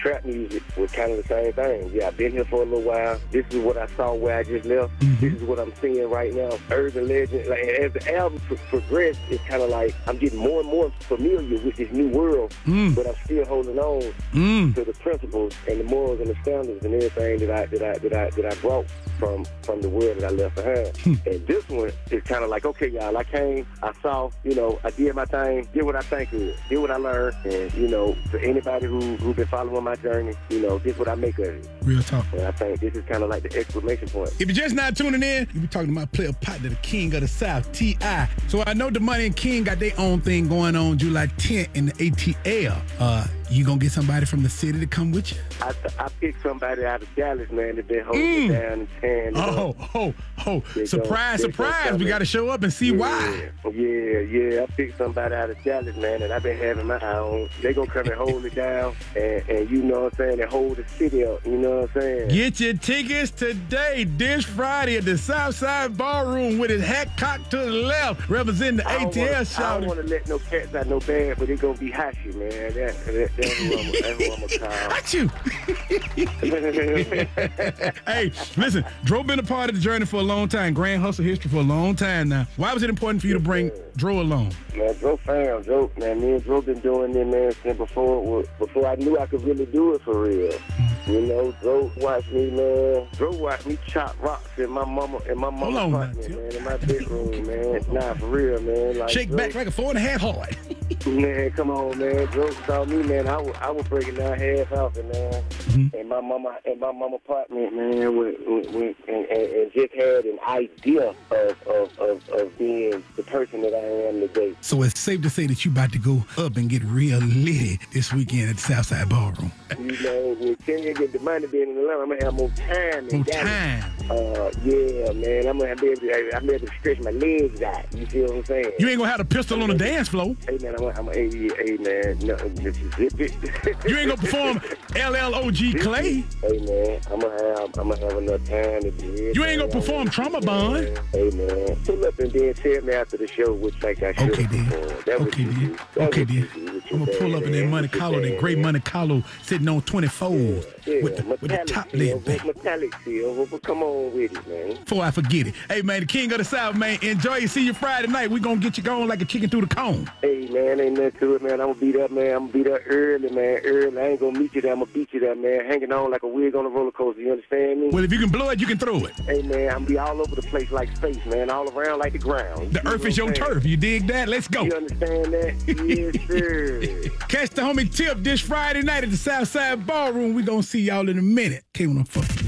trap music was kind of the same thing. Yeah, I've been here for a little while. This is what I saw where I just left. This is what I'm seeing right now. Urban Legend. Like, as the album progressed, it's kind of like I'm getting more and more familiar with this new world, but I'm still holding on to the principles and the morals and the standards and everything that I brought from the world that I left behind. And this one is kind of like, okay, y'all, I came, I saw, I did my thing, did what I think is, did what I learned, and, for anybody who been following my journey, this is what I make of it. Real talk. And I think this is kind of like the exclamation point. If you're just not tuning in, you be talking to my player partner, the King of the South, T.I. So I know the Money and King got their own thing going on July 10th in the ATL. You gonna get somebody from the city to come with you? I picked somebody out of Dallas, man, that been holding it down and tearing it up. Surprise. We got to show up and see why. Yeah. I picked somebody out of Dallas, man, and I've been having my eye on. They gonna come and hold it down, and you know what I'm saying, and hold the city up, you know what I'm saying? Get your tickets today, this Friday at the Southside Ballroom with his hat cocked to the left, representing the ATL shout. I don't want to let no cats out no bad, but it gonna be Hashi, man. That's who I'm gonna call. Got you. Hey, listen, Dro been a part of the journey for a long time, Grand Hustle history for a long time now. Why was it important for you to bring Dro along? Man, Dro fam, man, me and Dro been doing it, man, since before I knew I could really do it for real. Dro watched me, man. Dro watched me chop rocks in my mama apartment, man, in my bedroom, man. Nah, for real, man. Like, shake back like a 4.5 hard. Man, come on, man. Dro saw me, man. I was breaking down half off it, man. And my mama apartment, man, and just had an idea of being the person that I am today. So it's safe to say that you about to go up and get real lit this weekend at the Southside Ballroom. With 10 years get the money being in the line, I'm gonna have more time. Yeah, man. I'm gonna be able to stretch my legs out. You see what I'm saying? You ain't gonna have a pistol on the dance floor. Hey, man, man. No, just zip it. You ain't gonna perform LLOG Clay. Hey, man, I'm gonna have enough time to do it. You ain't gonna perform Trauma Bond. Hey, man, pull up and then tell me after the show which like I should perform. Okay, then. I'm gonna pull up in that Monte Carlo, that great Monte Carlo, sitting on 24s with the top lid back. Metallic silver, but come on with it, man. Before I forget it. Hey, man, the King of the South, man. Enjoy you. See you Friday night. We gonna get you going like a chicken through the cone. Hey, man, ain't nothing to it, man. I'm gonna be there, man. I'm gonna be there early, man. Early. I ain't gonna meet you there. I'm gonna beat you there, man. Hanging on like a wig on a roller coaster. You understand me? Well, if you can blow it, you can throw it. Hey, man, I'm gonna be all over the place like space, man. All around like the ground. The earth is your turf. You dig that? Let's go. You understand that? Yes, sir. Catch the homie Tip this Friday night at the Southside Ballroom. We gonna see y'all in a minute. K104.